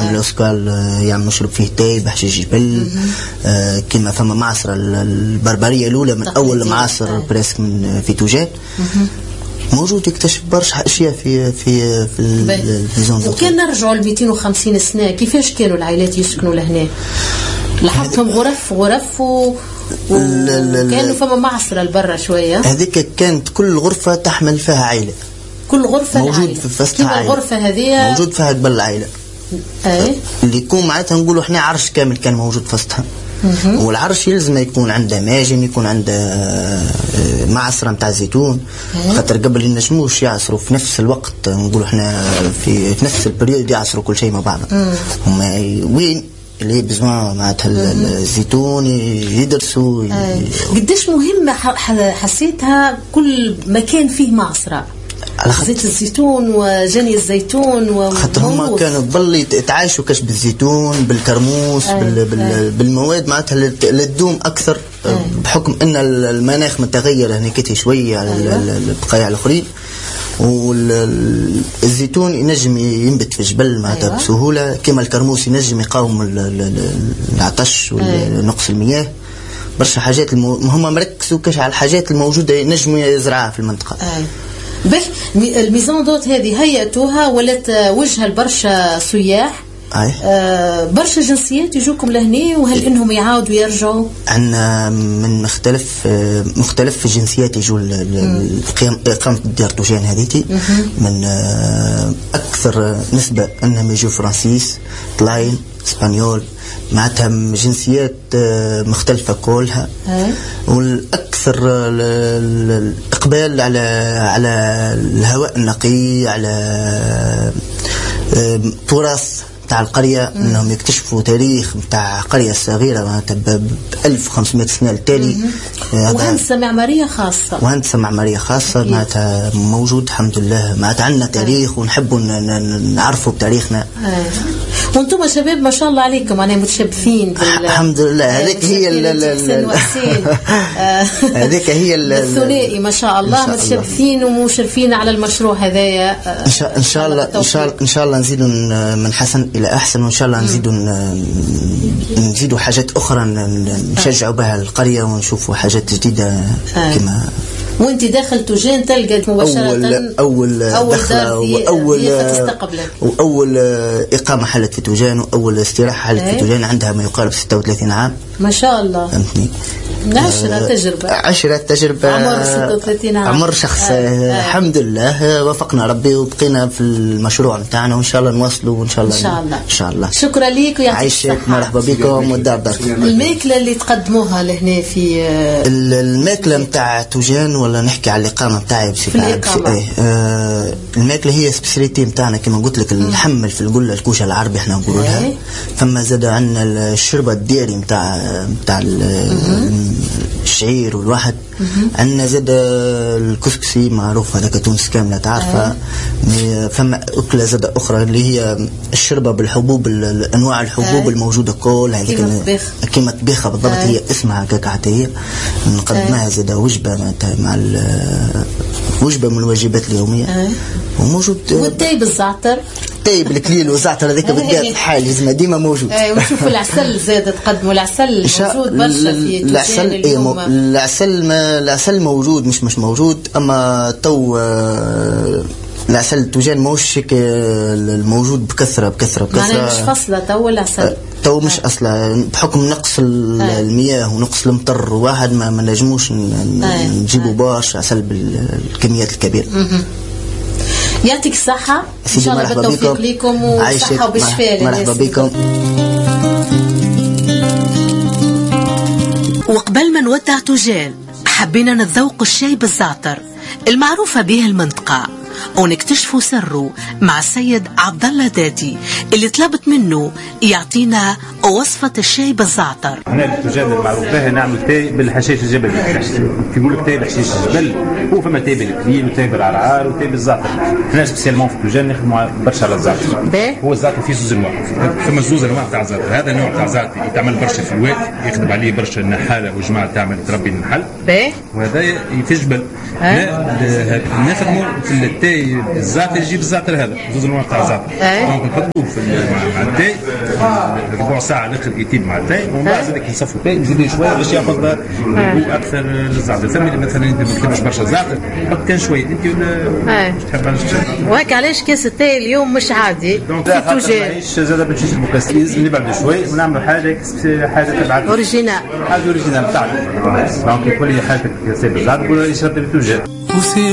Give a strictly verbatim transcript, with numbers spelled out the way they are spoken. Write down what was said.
الأسكال يعمل نشرب فيه تاي بحشيش جبل. آه كما فما معصرة البربرية الأولى من أول معاصر بريسك من في توجان موجود، يكتشف برشا أشياء في في في الميزون. وكان نرجعوا ل مئتين وخمسين سنة كيفاش كانوا العائلات يسكنوا لهنا؟ لاحظتهم غرف غرف و وكانوا فما معصرة لبرا شوية. هذيك كانت كل غرفة تحمل فيها عائلة، كل غرفة موجود العائلة. في فسطها عائلة. الغرفة هذه موجود فيها قبل العائلة. أي اللي يكون معناتها نقولوا احنا عرش كامل كان موجود في فسطها. والعرش يلزم يكون عنده ماجن، يكون عنده معصرة متاع زيتون، خاطر قبل ينجموش يعصروا في نفس الوقت، نقولوا احنا في, في نفس البريود يعصروا كل شيء مع بعض. هما وين اللي بزمان معناتها الزيتون يدرسوا. قديش مهمة حسيتها كل مكان فيه معصرة زيت الزيتون وجني الزيتون، خاطر هما كانوا قبل يتعايشوا كاش بالزيتون بالكرموس بال بال بالمواد معناتها اللي تدوم اكثر. أي. بحكم ان المناخ متغير هناك شويه على البقايا الاخرين، والزيتون ينجم ينبت في الجبل معناتها أيوة. بسهوله، كما الكرموس ينجم يقاوم العطش ونقص المياه. برشا حاجات هما مركزوا كاش على الحاجات الموجوده ينجموا يزرعها في المنطقه. أي. به الميزون دوت هذه هيئتوها ولات وجهها لبرشا سياح. آه برشا جنسيات يجوكم لهنا، وهل انهم يعاودوا يرجعوا؟ عندنا من مختلف مختلف الجنسيات يجوا اقامه ديار توجان هذيتي. من اكثر نسبه انهم يجوا فرنسيس، طلاين، اسبانيول، معناتها جنسيات مختلفة كلها. والأكثر الإقبال على على الهواء النقي، على تراث تاع القرية، انهم يكتشفوا تاريخ تاع قرية صغيرة معناتها ب ألف وخمسمائة سنة التالي. وهندسة معمارية خاصة وهندسة معمارية خاصة معناتها موجود الحمد لله. معناتها عندنا تاريخ ونحبوا نعرفوا بتاريخنا. وانتم شباب ما شاء الله عليكم، معناها متشبثين الحمد لله. هذيك هي هذيك هي الثنائي ما شاء الله، متشبثين ومشرفين على المشروع هذايا. ان شاء الله ان شاء الله ان شاء الله نزيدوا من حسن الى احسن، وان شاء الله نزيدوا نزيدوا حاجات اخرى نشجعوا بها القريه ونشوفوا حاجات جديده. كما وانت داخل توجان تلقى مباشرة أول أول, أول دخلة وأول وأول إقامة حلت في توجان، وأول استراحة حلت في توجان عندها ما يقارب ستة وثلاثين عام ما شاء الله. فهمتني؟ عشرة تجربة عشرة تجربة عمر ستة وثلاثين عام عمر شخص. آه. الحمد لله وفقنا ربي وبقينا في المشروع متاعنا، وإن شاء الله نواصلوا وإن شاء الله إن شاء الله إن شاء الله. شكرا ليك ويعطيك الصحة. مرحبا بكم والدار داركم. الماكلة اللي تقدموها لهنا في الماكلة متاع توجان، ولا نحكي على الإقامة متاعي بشكل عام؟ ايه آه الماكلة هي سبيسياليتي متاعنا كما قلت لك، الحمل في القلة الكوشة العربي احنا نقولوا لها. ايه. فما زاد عندنا الشربة الديري متاع متاع الشعير والواحد. عندنا زاد الكسكسي معروف هذاك تونس كاملة تعرفها. ايه. فما أكلة زاد أخرى اللي هي الشربة بالحبوب، أنواع الحبوب. ايه. الموجودة كل هذيك كيما طبيخة بالضبط. ايه. هي اسمها هكاك حتى هي نقدمها. ايه. زاد وجبة مع وجبة من الواجبات اليومية. ايه. وموجود والتاي بالزعتر، التاي بالكليل والزعتر هذيك بالذات الحال لازم ديما موجود. اي. ونشوفوا العسل زاد تقدموا العسل موجود برشا في العسل. اي مو... العسل ما... العسل موجود مش مش موجود، اما تو العسل التوجان موش الموجود بكثرة بكثرة بكثرة. معناها مش فصلة تو العسل تو مش أصلا بحكم نقص المياه ونقص المطر، واحد ما ما نجموش نجيبوا باش عسل بالكميات الكبيرة. يعطيك الصحة إن شاء الله بالتوفيق لكم والصحة وبالشفاء. مرحبا بكم. وقبل ما نودع توجان حبينا نتذوق الشاي بالزعتر المعروفة به المنطقة، ونكتشفوا سره مع السيد عبد الله دادي اللي طلبت منه يعطينا ووصفة الشاي بالزعتر. هنا التجار المعروف به نعمل تاي بالحشيش الجبلي. يقول لك تاي بحشيش الجبل، هو فما تاي بالكليل وتاي بالعرعار وتاي بالزعتر. هنا سبيسيالمون في التجار نخدموا برشا على الزعتر. هو الزعتر فيه زوز انواع، فما زوز انواع تاع زعتر. هذا النوع تاع زعتر يتعمل برشا في الواد، يخدم عليه برشا النحاله وجماعه تعمل تربي النحل. وهذا في الجبل. نخدموا في التاي الزعتر يجيب الزعتر هذا زوز انواع تاع زعتر. دونك نحطوه مع التاي ربع ساعه نخدم يطيب مع التاي، ومن بعد زادك نصفوا التاي نزيدوا شويه باش ياخذ قوه اكثر للزعتر. ثاني مثلا انت ما تحبش برشا زعتر حط كان شويه انت ولا مش تحب. وهيك علاش كاس التاي اليوم مش عادي في التوجيه؟ معليش زاد باش المكسيز نبعدوا شوي ونعملوا حاجه حاجه تبعت اوريجينال حاجه اوريجينال تاعنا. دونك كل حاجه كاس بالزعتر ولا يشرب بالتوجيه.